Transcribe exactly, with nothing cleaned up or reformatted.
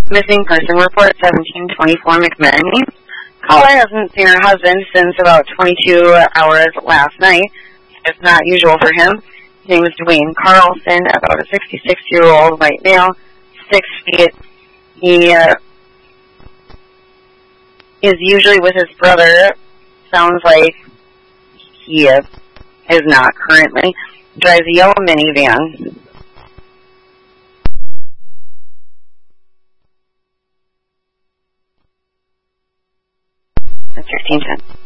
Missing person report seventeen twenty-four McMurray. Caller hasn't seen her husband since about twenty-two hours last night. It's not usual for him. His name is Dwayne Carlson, about a sixty-six-year-old white male, six feet. He uh, is usually with his brother. Sounds like he uh, is not currently. Drives a yellow minivan. That's sixteen ten.